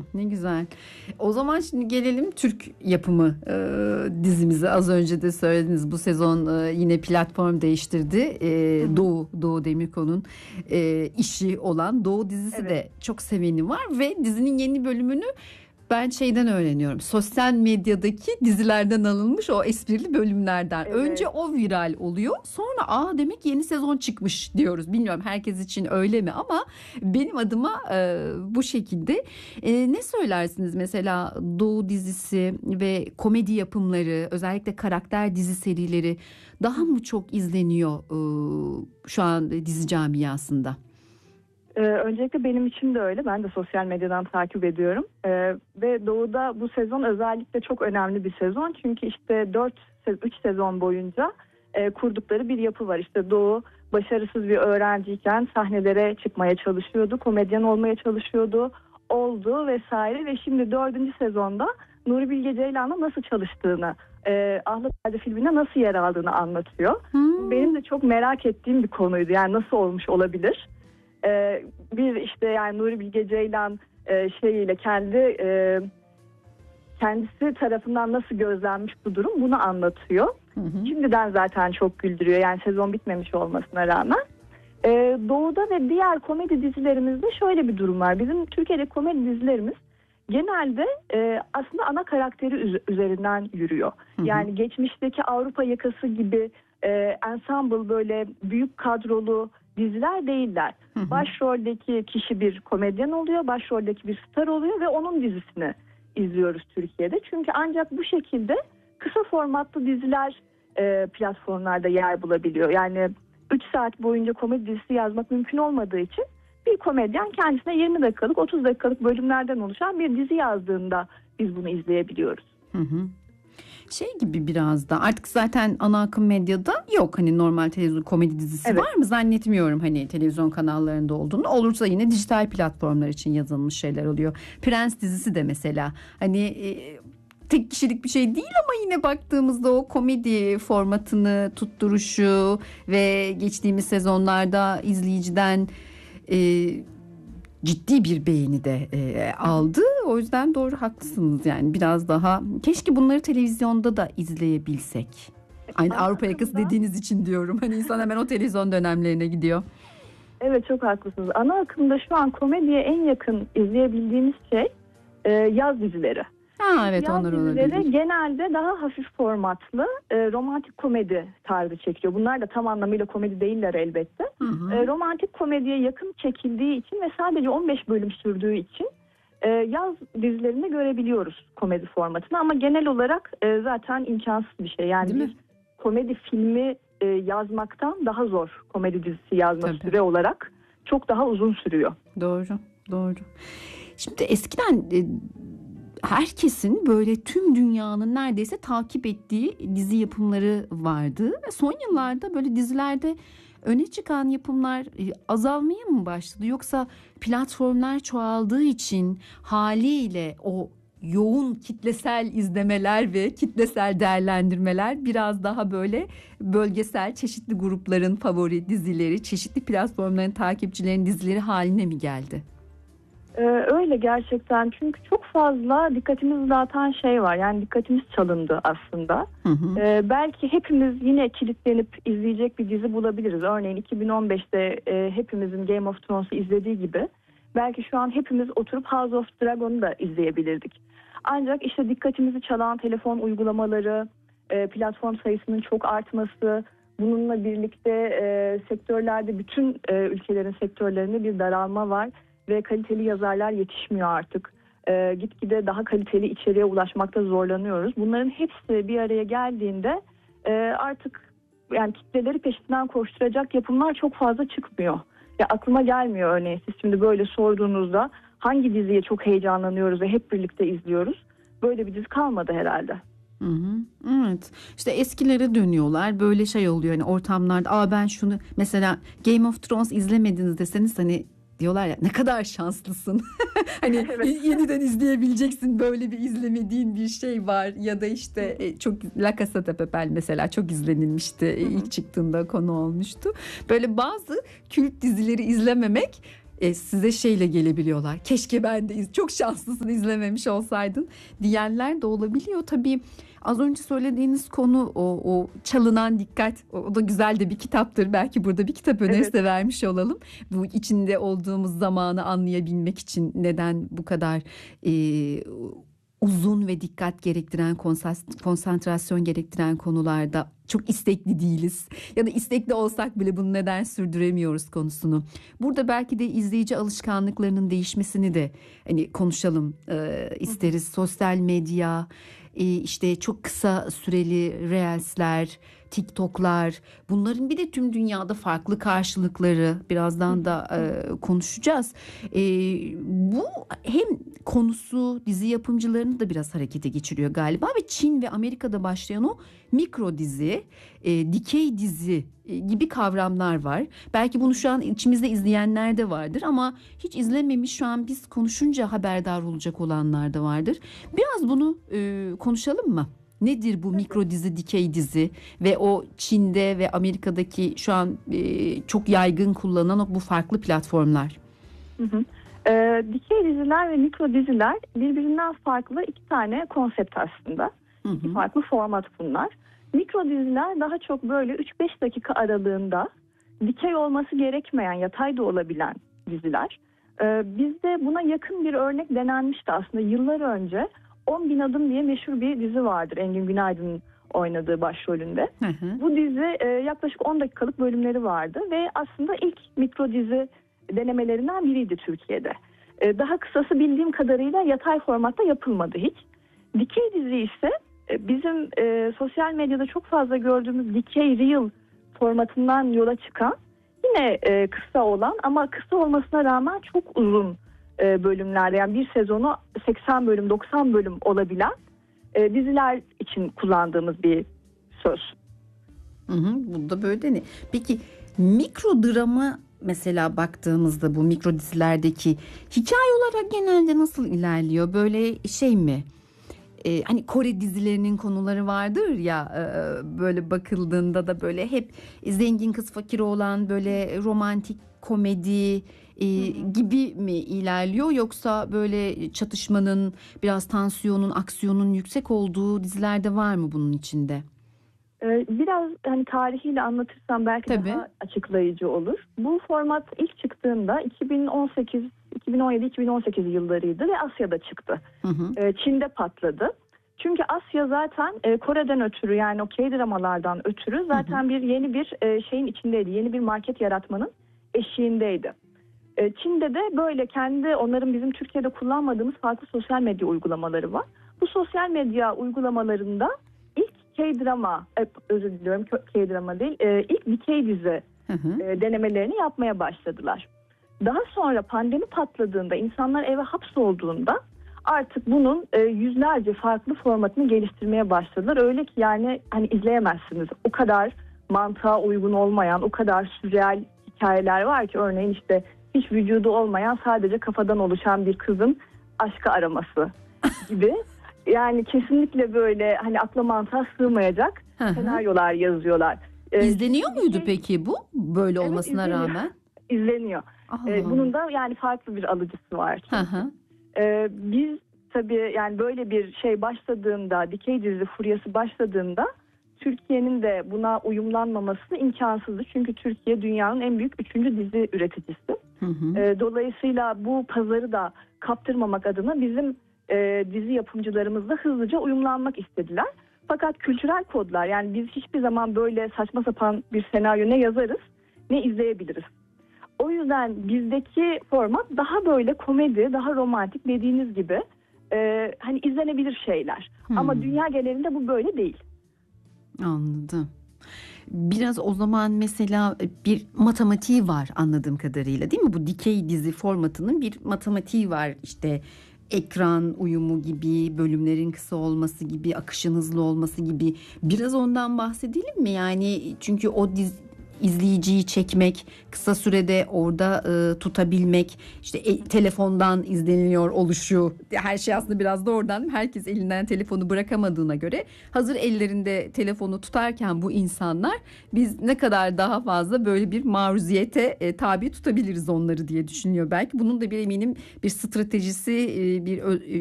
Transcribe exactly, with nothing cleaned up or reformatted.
Ne güzel. O zaman şimdi gelelim Türk yapımı e, dizimize. Az önce de söylediniz, bu sezon e, yine platform değiştirdi. E, Doğu Doğu Demirkol'un e, işi olan Doğu dizisi Evet. de çok seveni var ve dizinin yeni bölümünü ben şeyden öğreniyorum. Sosyal medyadaki dizilerden alınmış o esprili bölümlerden. Evet. Önce o viral oluyor. Sonra aa demek yeni sezon çıkmış diyoruz. Bilmiyorum herkes için öyle mi ama benim adıma e, bu şekilde. E, ne söylersiniz mesela Doğu dizisi ve komedi yapımları, özellikle karakter dizi serileri daha mı çok izleniyor e, şu an dizi camiasında? Ee, öncelikle benim için de öyle. Ben de sosyal medyadan takip ediyorum. Ee, ve Doğu'da bu sezon özellikle çok önemli bir sezon. Çünkü işte dört üç sezon boyunca e, kurdukları bir yapı var. İşte Doğu başarısız bir öğrenciyken sahnelere çıkmaya çalışıyordu. Komedyen olmaya çalışıyordu. Oldu vesaire ve şimdi dördüncü sezonda Nuri Bilge Ceylan'la nasıl çalıştığını, e, Ahlat Nerede filmine nasıl yer aldığını anlatıyor. Hmm. Benim de çok merak ettiğim bir konuydu. Yani nasıl olmuş olabilir? Ee, bir işte yani Nuri Bilge Ceylan e, şeyiyle kendi e, kendisi tarafından nasıl gözlenmiş bu durum, bunu anlatıyor. Hı hı. Şimdiden zaten çok güldürüyor yani sezon bitmemiş olmasına rağmen. Ee, Doğu'da ve diğer komedi dizilerimizde şöyle bir durum var. Bizim Türkiye'de komedi dizilerimiz genelde e, aslında ana karakteri üz- üzerinden yürüyor. Hı hı. Yani geçmişteki Avrupa Yakası gibi e, ensemble böyle büyük kadrolu diziler değiller. Hı hı. Başroldeki kişi bir komedyen oluyor, başroldeki bir star oluyor ve onun dizisini izliyoruz Türkiye'de. Çünkü ancak bu şekilde kısa formatlı diziler e, platformlarda yer bulabiliyor. Yani üç saat boyunca komedi dizisi yazmak mümkün olmadığı için bir komedyen kendisine yirmi dakikalık, otuz dakikalık bölümlerden oluşan bir dizi yazdığında biz bunu izleyebiliyoruz. Hı hı. Şey gibi biraz da artık zaten ana akım medyada yok, hani normal televizyon komedi dizisi Evet. var mı zannetmiyorum, hani televizyon kanallarında olduğunu. Olursa yine dijital platformlar için yazılmış şeyler oluyor. Prens dizisi de mesela hani e, tek kişilik bir şey değil ama yine baktığımızda o komedi formatını tutturuşu ve geçtiğimiz sezonlarda izleyiciden e, ciddi bir beğeni de e, aldı. O yüzden doğru, haklısınız yani, biraz daha keşke bunları televizyonda da izleyebilsek. Aynı Ana Avrupa Yakası akımda- dediğiniz için diyorum. Hani insan hemen o televizyon dönemlerine gidiyor. Evet, çok haklısınız. Ana akımda şu an komediye en yakın izleyebildiğimiz şey e, yaz dizileri. Ha evet, Yaz onlar dizileri olabilir. genelde daha hafif formatlı e, romantik komedi tarzı çekiyor. Bunlar da tam anlamıyla komedi değiller elbette. Hı hı. E, romantik komediye yakın çekildiği için ve sadece on beş bölüm sürdüğü için e, yaz dizilerinde görebiliyoruz komedi formatını. Ama genel olarak e, zaten imkansız bir şey. Yani Değil mi? bir komedi filmi e, yazmaktan daha zor komedi dizisi yazma Tabii. süre olarak. Çok daha uzun sürüyor. Doğru, doğru. Şimdi eskiden e, herkesin böyle tüm dünyanın neredeyse takip ettiği dizi yapımları vardı. Ve son yıllarda böyle dizilerde öne çıkan yapımlar e, azalmaya mı başladı? Yoksa platformlar çoğaldığı için haliyle o yoğun kitlesel izlemeler ve kitlesel değerlendirmeler biraz daha böyle bölgesel çeşitli grupların favori dizileri, çeşitli platformların takipçilerin dizileri haline mi geldi? Ee, öyle gerçekten, çünkü çok fazla dikkatimizi dağıtan şey var. Yani dikkatimiz çalındı aslında. Hı hı. Ee, belki hepimiz yine kilitlenip izleyecek bir dizi bulabiliriz. Örneğin iki bin on beşte e, hepimizin Game of Thrones'u izlediği gibi belki şu an hepimiz oturup House of Dragon'u da izleyebilirdik. Ancak işte dikkatimizi çalan telefon uygulamaları, e, platform sayısının çok artması, bununla birlikte e, sektörlerde, bütün e, ülkelerin sektörlerinde bir daralma var. Ve kaliteli yazarlar yetişmiyor artık. Ee, gitgide daha kaliteli içeriğe ulaşmakta zorlanıyoruz. Bunların hepsi bir araya geldiğinde e, artık yani kitleleri peşinden koşturacak yapımlar çok fazla çıkmıyor. Ya aklıma gelmiyor örneğin, siz şimdi böyle sorduğunuzda hangi diziye çok heyecanlanıyoruz ve hep birlikte izliyoruz. Böyle bir dizi kalmadı herhalde. Hı hı. Evet. İşte eskilere dönüyorlar. Böyle şey oluyor hani ortamlarda. Aa ben şunu mesela Game of Thrones izlemediniz deseniz hani diyorlar ya ne kadar şanslısın. Hani Evet. yeniden izleyebileceksin, böyle bir izlemediğin bir şey var ya da işte e, çok La Casa de Papel mesela çok izlenilmişti. E, ilk çıktığında konu olmuştu. Böyle bazı kült dizileri izlememek e, size şeyle gelebiliyorlar. Keşke ben de iz- çok şanslısın izlememiş olsaydın diyenler de olabiliyor. Tabii az önce söylediğiniz konu o, o çalınan dikkat, o, o da güzel de bir kitaptır. Belki burada bir kitap önerisi Evet. de vermiş olalım. Bu içinde olduğumuz zamanı anlayabilmek için neden bu kadar e, uzun ve dikkat gerektiren, konsas- konsantrasyon gerektiren konularda çok istekli değiliz. Ya da istekli olsak bile bunu neden sürdüremiyoruz konusunu. Burada belki de izleyici alışkanlıklarının değişmesini de hani konuşalım e, isteriz. Sosyal medya, e, işte çok kısa süreli reelsler, TikTok'lar, bunların bir de tüm dünyada farklı karşılıkları birazdan da e, konuşacağız. E, bu hem konusu dizi yapımcılarını da biraz harekete geçiriyor galiba ve Çin ve Amerika'da başlayan o mikro dizi, e, dikey dizi e, gibi kavramlar var. Belki bunu şu an içimizde izleyenler de vardır ama hiç izlememiş, şu an biz konuşunca haberdar olacak olanlar da vardır. Biraz bunu e, konuşalım mı? Nedir bu mikro dizi, dikey dizi ve o Çin'de ve Amerika'daki şu an e, çok yaygın kullanılan o bu farklı platformlar? Hı hı. Ee, dikey diziler ve mikro diziler birbirinden farklı iki tane konsept aslında. Hı hı. İki farklı format bunlar. Mikro diziler daha çok böyle üç beş dakika aralığında dikey olması gerekmeyen, yatay da olabilen diziler. Ee, bizde buna yakın bir örnek denenmişti aslında yıllar önce. on bin adım diye meşhur bir dizi vardır, Engin Günaydın'ın oynadığı başrolünde. Hı hı. Bu dizi e, yaklaşık on dakikalık bölümleri vardı ve aslında ilk mikro dizi denemelerinden biriydi Türkiye'de. E, daha kısası bildiğim kadarıyla yatay formatta yapılmadı hiç. Dikey dizi ise e, bizim e, sosyal medyada çok fazla gördüğümüz dikey reel formatından yola çıkan, yine e, kısa olan ama kısa olmasına rağmen çok uzun e, bölümlerde, yani bir sezonu seksen bölüm doksan bölüm olabilen e, diziler için kullandığımız bir söz. Hı hı, bu da böyle ne? Peki mikro drama mesela baktığımızda bu mikro dizilerdeki hikaye olarak genelde nasıl ilerliyor? Böyle şey mi? Ee, hani Kore dizilerinin konuları vardır ya, e, böyle bakıldığında da böyle hep zengin kız fakir olan böyle romantik komedi e, gibi mi ilerliyor, yoksa böyle çatışmanın, biraz tansiyonun, aksiyonun yüksek olduğu dizilerde var mı bunun içinde? Ee, Biraz hani tarihiyle anlatırsam belki Tabii. daha açıklayıcı olur. Bu format ilk çıktığında iki bin on sekiz, iki bin on yedi iki bin on sekiz yıllarıydı ve Asya'da çıktı. Hı hı. Ee, Çin'de patladı. Çünkü Asya zaten e, Kore'den ötürü, yani o K-dramalardan ötürü zaten bir yeni bir e, şeyin içindeydi. Yeni bir market yaratmanın eşiğindeydi. E, Çin'de de böyle kendi, onların bizim Türkiye'de kullanmadığımız farklı sosyal medya uygulamaları var. Bu sosyal medya uygulamalarında ilk K-drama, e, özür diliyorum K-drama değil, e, ilk dikey dizi Hı hı. e, denemelerini yapmaya başladılar. Daha sonra pandemi patladığında, insanlar eve hapsolduğunda artık bunun e, yüzlerce farklı formatını geliştirmeye başladılar. Öyle ki yani hani izleyemezsiniz. O kadar mantığa uygun olmayan, o kadar sürreal hikayeler var ki, örneğin işte hiç vücudu olmayan, sadece kafadan oluşan bir kızın aşkı araması gibi. Yani kesinlikle böyle hani akla mantığa sığmayacak Hı hı. senaryolar yazıyorlar. Ee, İzleniyor şimdi muydu şey- peki bu? Böyle Evet, olmasına izleniyor. rağmen. İzleniyor. Allah Ee, Allah. bunun da yani farklı bir alıcısı var. Hı hı. Ee, biz tabii yani böyle bir şey başladığında, dikey dizi furyası başladığında Türkiye'nin de buna uyumlanmaması imkansızdı. Çünkü Türkiye dünyanın en büyük üçüncü dizi üreticisi. Hı hı. Ee, dolayısıyla bu pazarı da kaptırmamak adına bizim e, dizi yapımcılarımız da hızlıca uyumlanmak istediler. Fakat kültürel kodlar, yani biz hiçbir zaman böyle saçma sapan bir senaryo ne yazarız ne izleyebiliriz. O yüzden bizdeki format daha böyle komedi, daha romantik, dediğiniz gibi e, hani izlenebilir şeyler. Hmm. Ama dünya genelinde bu böyle değil. Anladım. Biraz o zaman mesela bir matematiği var anladığım kadarıyla, değil mi? Bu dikey dizi formatının bir matematiği var. İşte ekran uyumu gibi, bölümlerin kısa olması gibi, akışın hızlı olması gibi. Biraz ondan bahsedelim mi? Yani çünkü o dizi, izleyiciyi çekmek, kısa sürede orada e, tutabilmek, işte e, telefondan izleniliyor oluşu, her şey aslında biraz da oradan. Herkes elinden telefonu bırakamadığına göre hazır ellerinde telefonu tutarken bu insanlar, biz ne kadar daha fazla böyle bir maruziyete e, tabi tutabiliriz onları diye düşünüyor belki. Bunun da bir eminim bir stratejisi, e, bir